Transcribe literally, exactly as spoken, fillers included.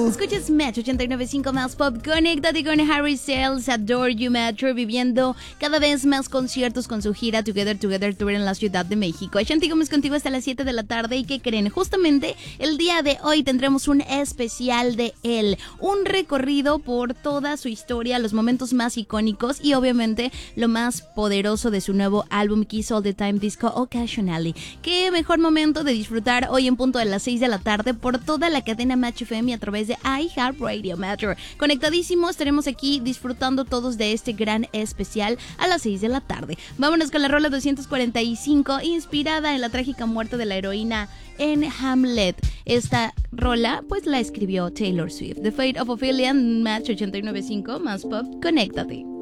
Escuchas Metro ochenta y nueve punto cinco más pop. Conéctate con Harry Styles, Adore You Metro, viviendo cada vez más conciertos con su gira Together Together Tour en la Ciudad de México. Ashanti Gómez contigo hasta las siete de la tarde. ¿Y qué creen? Justamente el día de hoy tendremos un especial de él. Un recorrido por toda su historia, los momentos más icónicos y obviamente lo más poderoso de su nuevo álbum Kiss All the Time Disco Occasionally. Qué mejor momento de disfrutar hoy en punto de las seis de la tarde por toda la cadena Match F M y a través de iHeartRadio Metro. Conectadísimos, estaremos aquí disfrutando todos de este gran especial a las seis de la tarde. Vámonos con la rola doscientos cuarenta y cinco, inspirada en la trágica muerte de la heroína en Hamlet. Esta rola pues la escribió Taylor Swift. The Fate of Ophelia, Match ochenta y nueve punto cinco más pop. Conéctate.